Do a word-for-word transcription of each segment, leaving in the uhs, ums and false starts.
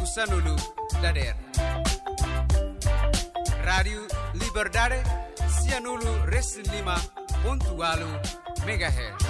Kusanulu Dader. Radio Liberdade Sianulu Reslima Pontualu Megahertz.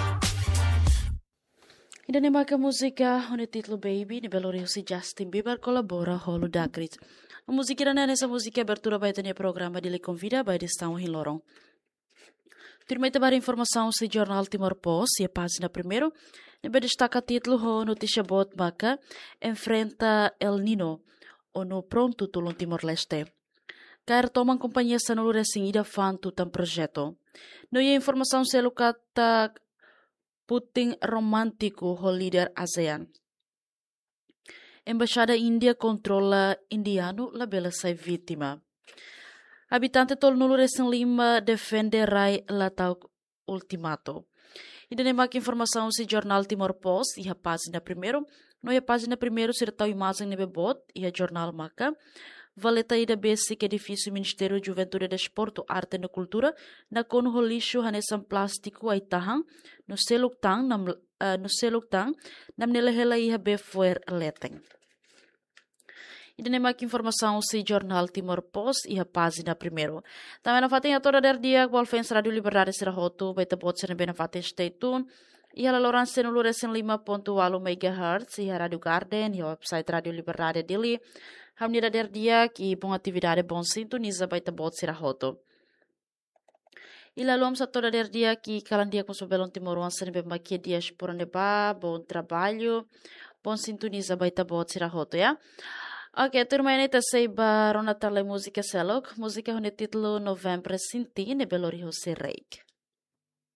E da maka musika o título Baby ni Belorio si Justin Bieber colabora Holo Dakrit. A música era nessa música abertura vai ter programa de lhe convida vai estar um hilorão. Turma para informação se jornal Timor Post e a página primeiro. Nebe destaca título ho notícia bot maka enfrenta El Nino o no pronto tulon Timor-Leste. Quer tomam companhia sanulu resingida fanto tam projeto. No é informação se locata Putin romântico ho líder ASEAN. Embaixada Índia controla indiano la bela sai vítima. Habitante tol nulo recém lima defende rai la tal ultimato. E de que informação se jornal Timor Post e a página primeiro. No é a página primeiro se tal imagem nebe bot e a jornal Maca. Valeta ida basic edifício Ministério de Juventude, Desporto, Arte e Cultura na kono lixo hanesan plástico ay tahang no seluktan nam uh, no seluktan nam nelehela iha be fuer leteng. E de mais informação se jornal Timor Post e a página primeiro. Também na fatinha toda der dia Volfens Radio Liberdade será hoto vai tabot ser bem na fatinha stay tuned. E a Lourenço no Lourenço lima ponto alo megahertz e a Radio Garden e a website Radio Liberdade dele. Hamnira der dia que bom atividade bom sintoniza vai tabot será hoto. E lá lom sa toda der dia que calandia com sobelon Timoruan se nebe maquia dias por neba bom trabalho bom sintoniza vai tabot será hoto ya. Ok, turma ini tasay ba ronatale música selok música hone título Novembre Sinti ne Belori Jose Reik.